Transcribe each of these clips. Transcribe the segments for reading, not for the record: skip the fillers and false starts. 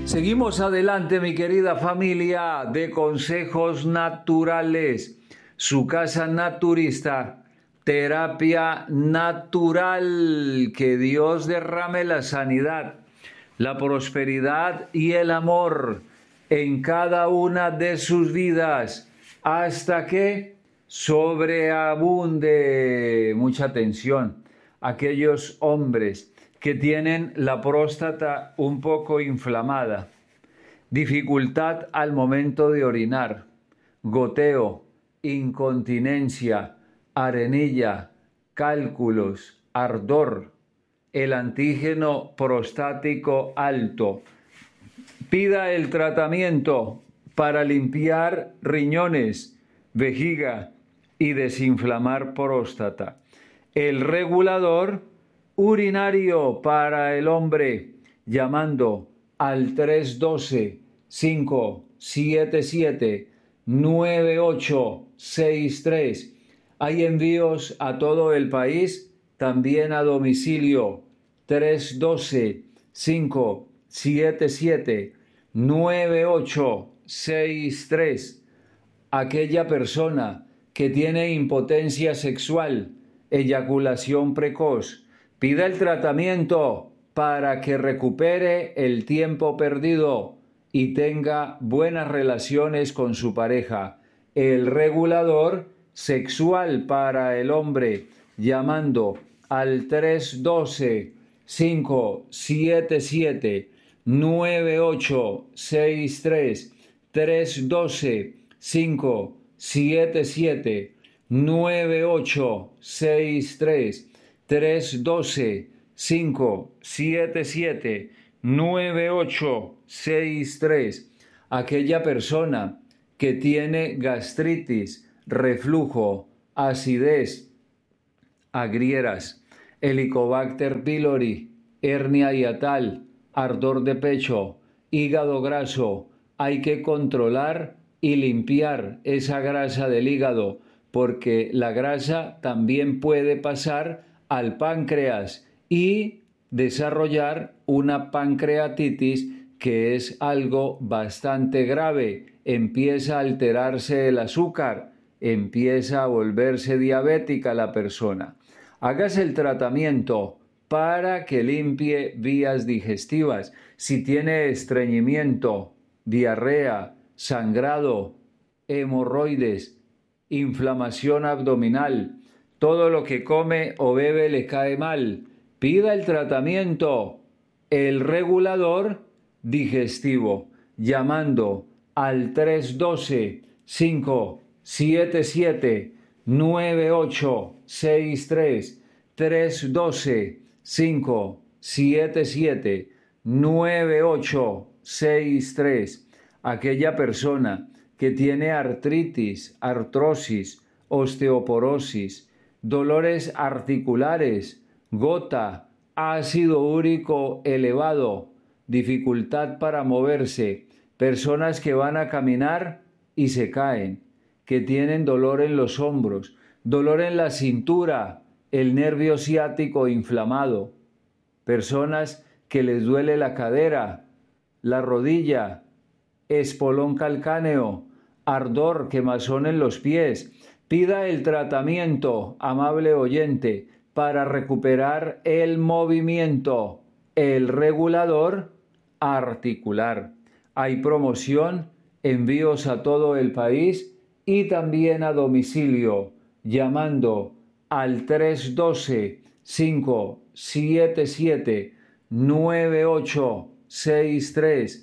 Seguimos adelante, mi querida familia de Consejos Naturales, su casa naturista, terapia natural. Que Dios derrame la sanidad, la prosperidad y el amor en cada una de sus vidas, hasta que sobreabunde. Mucha atención, aquellos hombres que tienen la próstata un poco inflamada, dificultad al momento de orinar, goteo, incontinencia, arenilla, cálculos, ardor, el antígeno prostático alto. Pida el tratamiento para limpiar riñones, vejiga y desinflamar próstata. El regulador urinario para el hombre, llamando al 312-577-9863. Hay envíos a todo el país, también a domicilio. 312-577-9863. Aquella persona que tiene impotencia sexual, eyaculación precoz, pida el tratamiento para que recupere el tiempo perdido y tenga buenas relaciones con su pareja. El regulador sexual para el hombre, llamando al 312-577-9863, 312-577-9863, 312-577-9863. Aquella persona que tiene gastritis, reflujo, acidez, agrieras, Helicobacter pylori, hernia hiatal, ardor de pecho, hígado graso, hay que controlar y limpiar esa grasa del hígado, porque la grasa también puede pasar al páncreas y desarrollar una pancreatitis, que es algo bastante grave. Empieza a alterarse el azúcar, empieza a volverse diabética la persona. Hágase el tratamiento para que limpie vías digestivas. Si tiene estreñimiento, diarrea, sangrado, hemorroides, inflamación abdominal, todo lo que come o bebe le cae mal, pida el tratamiento, el regulador digestivo, llamando al 312-577-9863, 312-577-9863. Aquella persona que tiene artritis, artrosis, osteoporosis, dolores articulares, gota, ácido úrico elevado, dificultad para moverse, personas que van a caminar y se caen, que tienen dolor en los hombros, dolor en la cintura, el nervio ciático inflamado, personas que les duele la cadera, la rodilla, espolón calcáneo, ardor, quemazón en los pies. Pida el tratamiento, amable oyente, para recuperar el movimiento, el regulador articular. Hay promoción, envíos a todo el país y también a domicilio, llamando al 312-577-9863,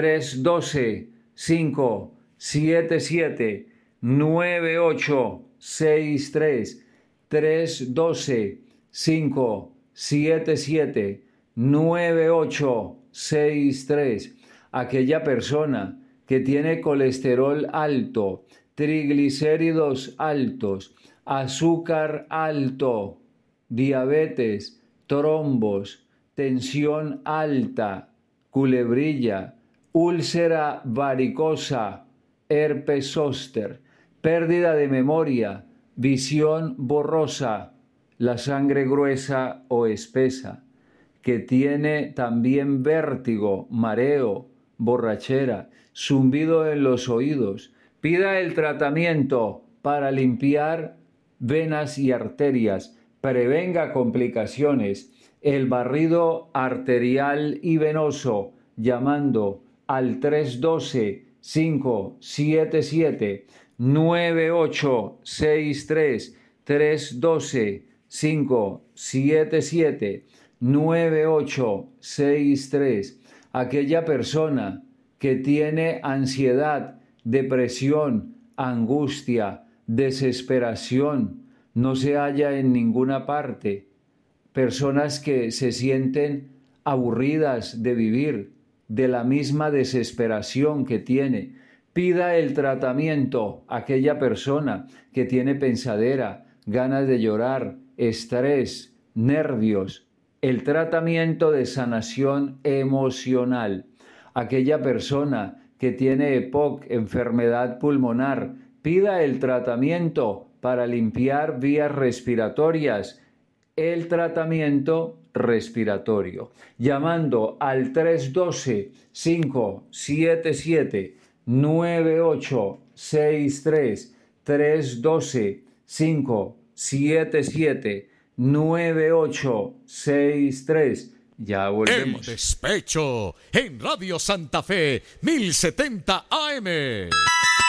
312-577-9863, 312-577-9863. Aquella persona que tiene colesterol alto, triglicéridos altos, azúcar alto, diabetes, trombos, tensión alta, culebrilla, úlcera varicosa, herpes zóster, pérdida de memoria, visión borrosa, la sangre gruesa o espesa, que tiene también vértigo, mareo, borrachera, zumbido en los oídos. Pida el tratamiento para limpiar venas y arterias, prevenga complicaciones, el barrido arterial y venoso, llamando al 312-577-9863, 312-577-9863. Aquella persona que tiene ansiedad, depresión, angustia, desesperación, no se halla en ninguna parte. Personas que se sienten aburridas de vivir, de la misma desesperación que tiene. Pida el tratamiento a aquella persona que tiene pensadera, ganas de llorar, estrés, nervios. El tratamiento de sanación emocional. Aquella persona que tiene EPOC, enfermedad pulmonar, pida el tratamiento para limpiar vías respiratorias, el tratamiento respiratorio, llamando al 312-577-9863, 312-577-9863. Ya volvemos. El Despecho en Radio Santa Fe 1070 AM.